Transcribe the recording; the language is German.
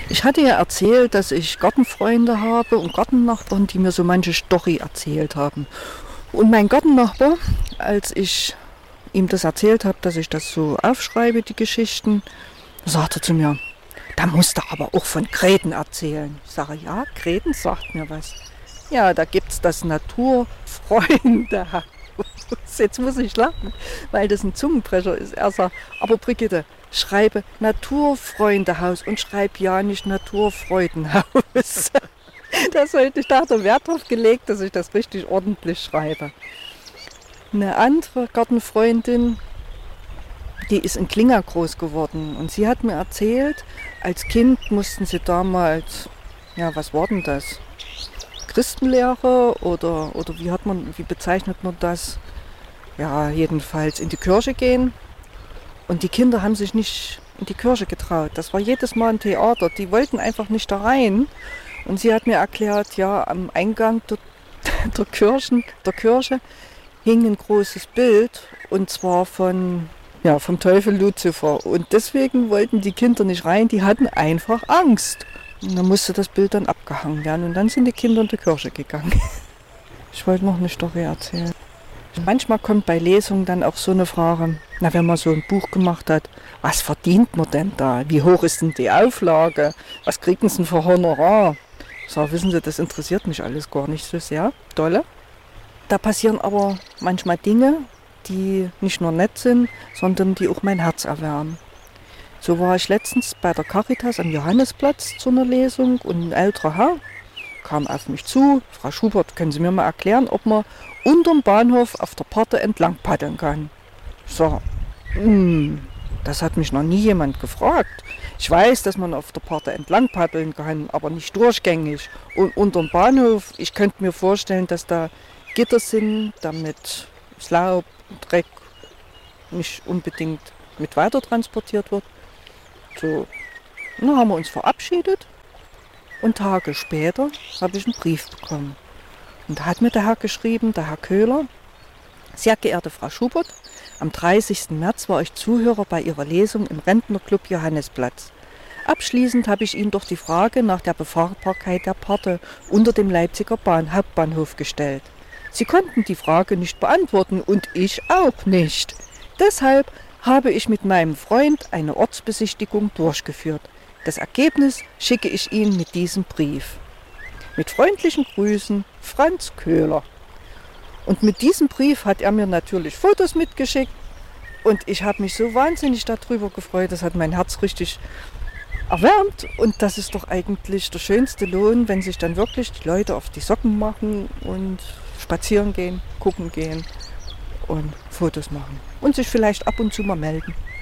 Ich hatte ja erzählt, dass ich Gartenfreunde habe und Gartennachbarn, die mir so manche Story erzählt haben. Und mein Gartennachbar, als ich ihm das erzählt habe, dass ich das so aufschreibe, die Geschichten, sagte zu mir, da musst du aber auch von Gräten erzählen. Ich sage, ja, Gräten sagt mir was. Ja, da gibt es das Naturfreundehaus. Jetzt muss ich lachen, weil das ein Zungenbrecher ist. Er sagt, aber Brigitte, schreibe Naturfreundehaus und schreib ja nicht Naturfreudenhaus. Das heute, ich dachte, Wert darauf gelegt, dass ich das richtig ordentlich schreibe. Eine andere Gartenfreundin, die ist in Klinga groß geworden und sie hat mir erzählt, als Kind mussten sie damals, ja, was war denn das? Christenlehre oder wie bezeichnet man das? Ja, jedenfalls in die Kirche gehen. Und die Kinder haben sich nicht in die Kirche getraut. Das war jedes Mal ein Theater. Die wollten einfach nicht da rein. Und sie hat mir erklärt, ja, am Eingang der Kirche hing ein großes Bild. Und zwar vom Teufel Luzifer. Und deswegen wollten die Kinder nicht rein. Die hatten einfach Angst. Und dann musste das Bild dann abgehangen werden. Und dann sind die Kinder in die Kirche gegangen. Ich wollte noch eine Story erzählen. Manchmal kommt bei Lesungen dann auch so eine Frage, na, wenn man so ein Buch gemacht hat, was verdient man denn da? Wie hoch ist denn die Auflage? Was kriegen sie denn für Honorar? Ich sage, wissen Sie, das interessiert mich alles gar nicht so sehr. Dolle. Da passieren aber manchmal Dinge, die nicht nur nett sind, sondern die auch mein Herz erwärmen. So war ich letztens bei der Caritas am Johannesplatz zu einer Lesung und ein älterer Herr kam auf mich zu. Frau Schubert, können Sie mir mal erklären, ob man unterm Bahnhof auf der Pforte entlang paddeln kann? Ich sage, das hat mich noch nie jemand gefragt. Ich weiß, dass man auf der Pforte entlang paddeln kann, aber nicht durchgängig. Und unterm Bahnhof, ich könnte mir vorstellen, dass da Gitter sind, damit das Laub und Dreck nicht unbedingt mit weiter transportiert wird. So, dann haben wir uns verabschiedet und Tage später habe ich einen Brief bekommen. Und da hat mir der Herr geschrieben, der Herr Köhler: Sehr geehrte Frau Schubert, am 30. März war ich Zuhörer bei Ihrer Lesung im Rentnerclub Johannesplatz. Abschließend habe ich Ihnen doch die Frage nach der Befahrbarkeit der Pforte unter dem Leipziger Hauptbahnhof gestellt. Sie konnten die Frage nicht beantworten und ich auch nicht. Deshalb habe ich mit meinem Freund eine Ortsbesichtigung durchgeführt. Das Ergebnis schicke ich Ihnen mit diesem Brief. Mit freundlichen Grüßen, Franz Köhler. Und mit diesem Brief hat er mir natürlich Fotos mitgeschickt und ich habe mich so wahnsinnig darüber gefreut. Das hat mein Herz richtig erwärmt und das ist doch eigentlich der schönste Lohn, wenn sich dann wirklich die Leute auf die Socken machen und spazieren gehen, gucken gehen und Fotos machen und sich vielleicht ab und zu mal melden.